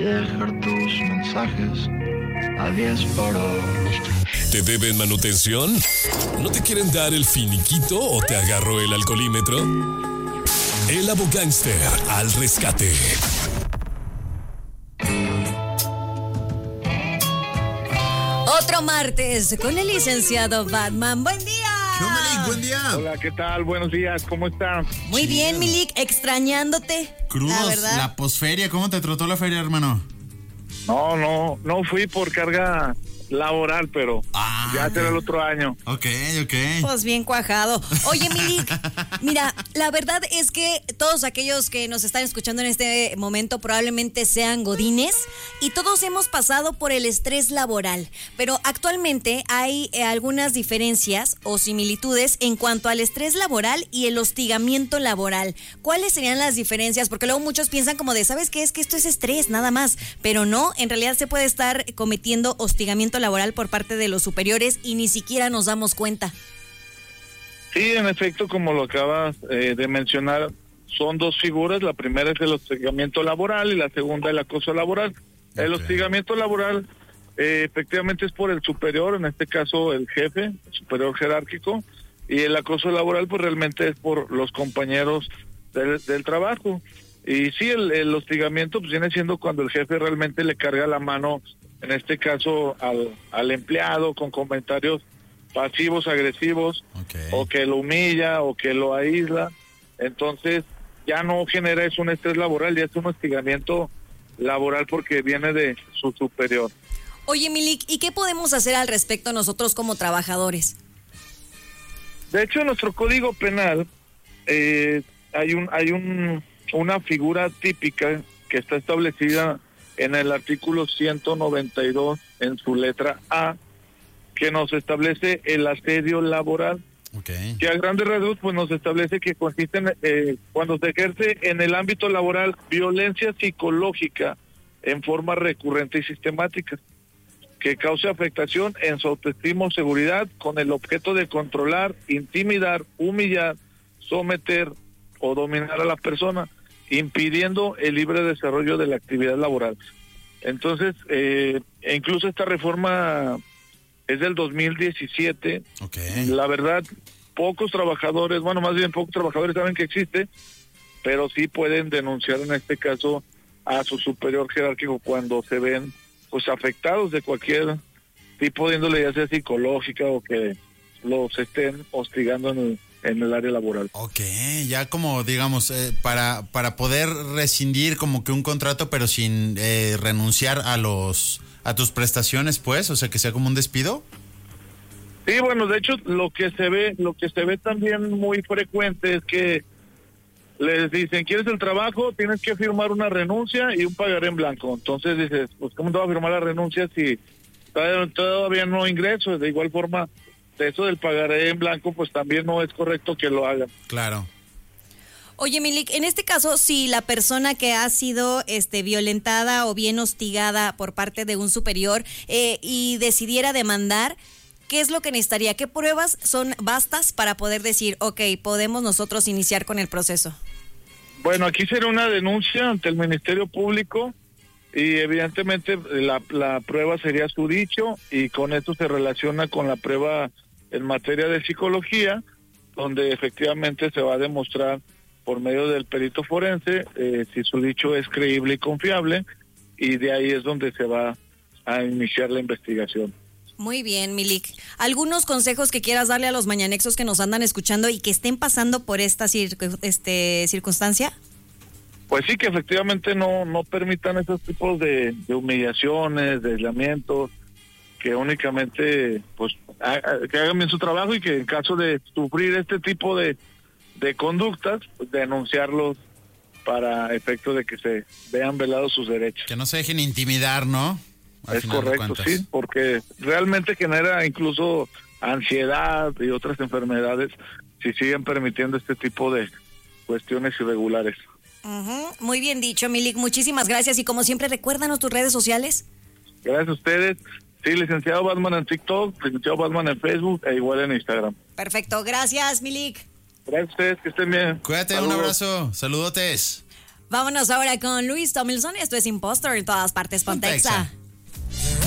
dejar tus mensajes a 10 por hora. ¿Te deben manutención? ¿No te quieren dar el finiquito o te agarró el alcoholímetro? El Abogánster al rescate. Otro martes con el licenciado Batman. ¡Buen día! Milik, buen día. Hola, ¿qué tal? Buenos días, ¿cómo están? Muy bien, Milik, extrañándote. Crudos, la verdad. la posferia, ¿cómo te trató la feria, hermano? No fui por carga laboral, pero ya será el otro año. Ok. Pues bien cuajado. Oye, Milik, mira, la verdad es que todos aquellos que nos están escuchando en este momento probablemente sean godines y todos hemos pasado por el estrés laboral, pero actualmente hay algunas diferencias o similitudes en cuanto al estrés laboral y el hostigamiento laboral. ¿Cuáles serían las diferencias? Porque luego muchos piensan como de, ¿sabes qué? Es que esto es estrés, nada más, pero no, en realidad se puede estar cometiendo hostigamiento laboral por parte de los superiores y ni siquiera nos damos cuenta. Sí, en efecto, como lo acabas de mencionar, son dos figuras. La primera es el hostigamiento laboral y la segunda el acoso laboral. El hostigamiento laboral efectivamente es por el superior, en este caso el jefe, el superior jerárquico, y el acoso laboral pues realmente es por los compañeros del trabajo. Y sí, el hostigamiento pues viene siendo cuando el jefe realmente le carga la mano, en este caso al empleado, con comentarios pasivos, agresivos, o que lo humilla, o que lo aísla. Entonces ya no genera eso un estrés laboral, ya es un hostigamiento laboral porque viene de su superior. Oye, Milik, ¿y qué podemos hacer al respecto nosotros como trabajadores? De hecho, en nuestro Código Penal hay una figura típica que está establecida en el artículo 192 en su letra A, que nos establece el asedio laboral, que a grandes rasgos pues nos establece que consiste en cuando se ejerce en el ámbito laboral violencia psicológica en forma recurrente y sistemática, que cause afectación en su autoestima o seguridad con el objeto de controlar, intimidar, humillar, someter o dominar a la persona, impidiendo el libre desarrollo de la actividad laboral. Entonces, incluso esta reforma es del 2017. La verdad, pocos trabajadores saben que existe, pero sí pueden denunciar en este caso a su superior jerárquico cuando se ven pues afectados de cualquier tipo de índole, ya sea psicológica o que los estén hostigando en el área laboral. Ya como digamos, para poder rescindir como que un contrato, pero sin renunciar a tus prestaciones, pues, o sea, que sea como un despido. Sí, bueno, de hecho, lo que se ve también muy frecuente es que les dicen, ¿quieres el trabajo? Tienes que firmar una renuncia y un pagaré en blanco. Entonces dices, pues, ¿cómo te va a firmar la renuncia si todavía no ingreso? De igual forma, eso del pagaré en blanco, pues también no es correcto que lo hagan. Claro. Oye, Milik, en este caso, si la persona que ha sido violentada o bien hostigada por parte de un superior y decidiera demandar, ¿qué es lo que necesitaría? ¿Qué pruebas son bastas para poder decir, ok, podemos nosotros iniciar con el proceso? Bueno, aquí sería una denuncia ante el Ministerio Público y evidentemente la prueba sería su dicho, y con esto se relaciona con la prueba en materia de psicología, donde efectivamente se va a demostrar por medio del perito forense si su dicho es creíble y confiable, y de ahí es donde se va a iniciar la investigación. Muy bien, Milik. ¿Algunos consejos que quieras darle a los mañanexos que nos andan escuchando y que estén pasando por esta circunstancia? Pues sí, que efectivamente no permitan esos tipos de humillaciones, de aislamientos, que únicamente pues que hagan bien su trabajo, y que en caso de sufrir este tipo de conductas, pues, denunciarlos para efecto de que se vean velados sus derechos. Que no se dejen intimidar, ¿no? Es correcto, sí, porque realmente genera incluso ansiedad y otras enfermedades si siguen permitiendo este tipo de cuestiones irregulares. Muy bien dicho, Milik, muchísimas gracias, y como siempre, recuérdanos tus redes sociales. Gracias a ustedes. Sí, licenciado Batman en TikTok, licenciado Batman en Facebook e igual en Instagram. Perfecto, gracias, Milik. Gracias a ustedes, que estén bien. Cuídate, Saludos. un abrazo, saludotes. Vámonos ahora con Luis Tomlinson. Esto es Impostor en todas partes. Ponte Exa.